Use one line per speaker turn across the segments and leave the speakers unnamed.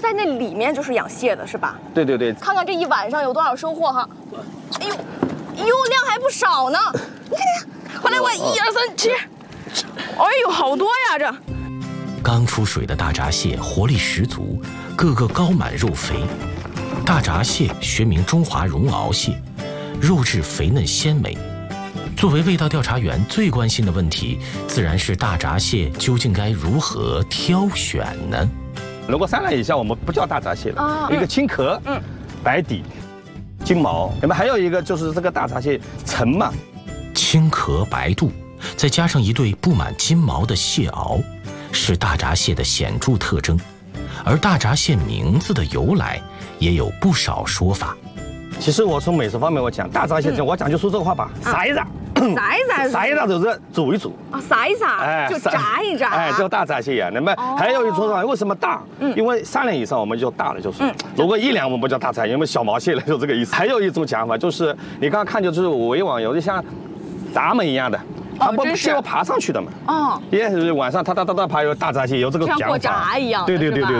在那里面就是养蟹的是吧？
对对对。
看看这一晚上有多少收获哈！哎呦，量还不少呢。你看，快来我1、2、3、7。哎呦，好多呀这！
刚出水的大闸蟹活力十足，个个高满肉肥。大闸蟹学名中华绒螯蟹，肉质肥嫩鲜美。作为味道调查员，最关心的问题自然是大闸蟹究竟该如何挑选呢？
如果3两以下，我们不叫大闸蟹了，一个青壳，白底，金毛。那么还有一个就是这个大闸蟹沉嘛，
青壳白肚，再加上一对布满金毛的蟹螯，是大闸蟹的显著特征。而大闸蟹名字的由来也有不少说法。
其实我从美食方面我讲大闸蟹，我讲就说这个话吧，撒一撒。撒一撒就是煮一煮
啊，撒一撒，就炸一炸，
哎，叫大闸蟹呀。那么还有一种说法，为什么大？因为3两以上我们就大了，就是。如果1两我们不叫大闸蟹，因为小毛蟹了，就这个意思。还有一种讲法就是，你刚刚看就是围网有的像闸门一样的，它不是要爬上去的嘛？哦，也是晚上它爬有大闸蟹，有这个讲法。
像过闸一样。
对。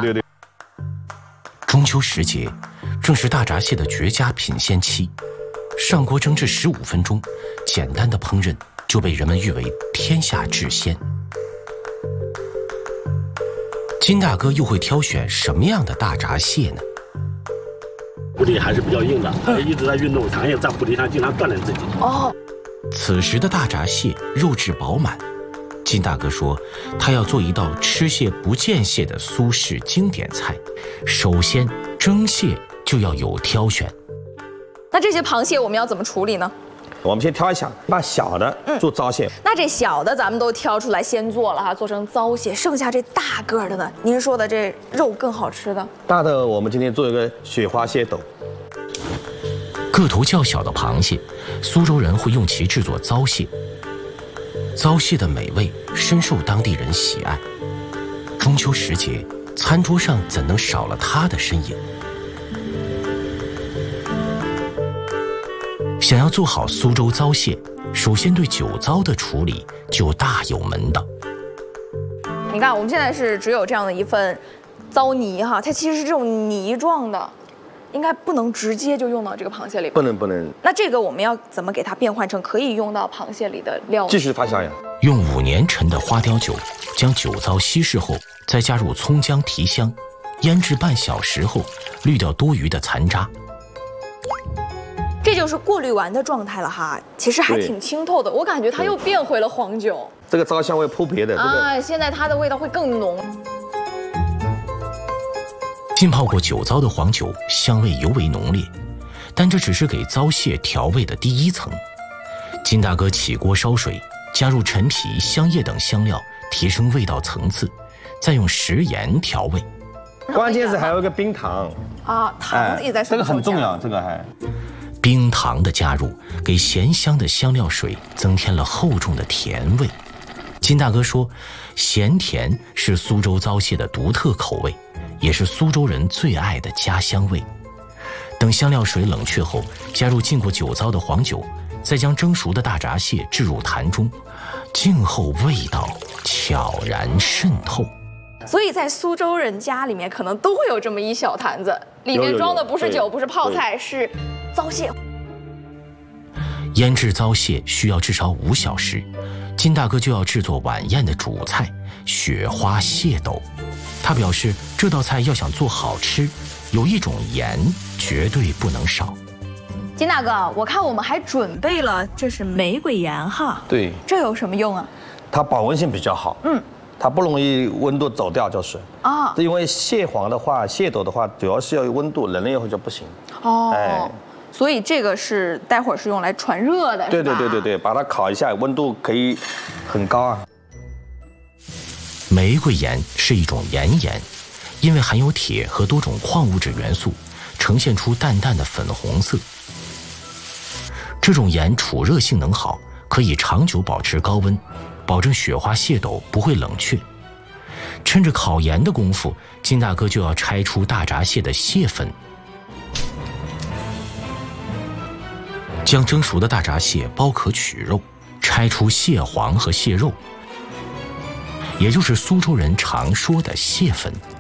中秋时节，正是大闸蟹的绝佳品鲜期。上锅蒸至15分钟，简单的烹饪就被人们誉为天下至鲜。金大哥又会挑选什么样的大闸蟹呢？
骨体还是比较硬的，一直在运动，常也在湖堤上经常锻炼自己。哦，
此时的大闸蟹肉质饱满。金大哥说，他要做一道吃蟹不见蟹的苏式经典菜。首先，蒸蟹就要有挑选。
那这些螃蟹我们要怎么处理呢？
我们先挑一下，把小的做糟蟹。
那这小的咱们都挑出来先做了哈，做成糟蟹。剩下这大个的呢？您说的这肉更好吃的？
大的我们今天做一个雪花蟹斗。
个头较小的螃蟹，苏州人会用其制作糟蟹。糟蟹的美味深受当地人喜爱。中秋时节，餐桌上怎能少了它的身影？想要做好苏州糟蟹，首先对酒糟的处理就大有门道。
你看，我们现在是只有这样的一份糟泥哈，它其实是这种泥状的，应该不能直接就用到这个螃蟹里。
不能。
那这个我们要怎么给它变换成可以用到螃蟹里的料？
继续发酵呀。
用5年陈的花雕酒，将酒糟稀释后，再加入葱姜提香，腌制半小时后，滤掉多余的残渣。
这就是过滤完的状态了哈，其实还挺清透的，我感觉它又变回了黄酒。
这个糟香味扑鼻的，
啊，现在它的味道会更浓。
浸泡过酒糟的黄酒香味尤为浓烈，但这只是给糟蟹调味的第一层。金大哥起锅烧水，加入陈皮、香叶等香料，提升味道层次，再用食盐调味。
关键是还有一个冰糖
啊，糖也在
这个很重要，这个还。
冰糖的加入，给咸香的香料水增添了厚重的甜味。金大哥说，咸甜是苏州糟蟹的独特口味，也是苏州人最爱的家乡味。等香料水冷却后，加入浸过酒糟的黄酒，再将蒸熟的大闸蟹置入坛中，静候味道悄然渗透。
所以在苏州人家里面，可能都会有这么一小坛子，里面装的不是酒，不是泡菜，是糟蟹。
腌制糟蟹需要至少5小时，金大哥就要制作晚宴的主菜雪花蟹斗。他表示，这道菜要想做好吃，有一种盐绝对不能少。
金大哥，我看我们还准备了，这是玫瑰盐哈。
对，
这有什么用啊？
它保温性比较好。它不容易温度走掉，就是啊。因为蟹黄的话，蟹斗的话，主要是要有温度，冷了以后就不行。
哦，哎，所以这个是待会儿是用来传热的，
对，把它烤一下，温度可以很高啊。
玫瑰盐是一种岩盐，因为含有铁和多种矿物质元素，呈现出淡淡的粉红色。这种盐储热性能好，可以长久保持高温，保证雪花蟹斗不会冷却。趁着烤盐的功夫，金大哥就要拆出大闸蟹的蟹粉，将蒸熟的大闸蟹剥壳取肉，拆出蟹黄和蟹肉，也就是苏州人常说的蟹粉。